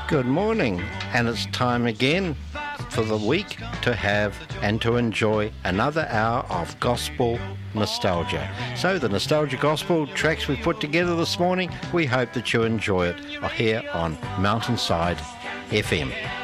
Good morning, and it's time again for the week to have and to enjoy another hour of gospel nostalgia. So the nostalgia gospel tracks we put together this morning, we hope that you enjoy it here on Mountainside FM.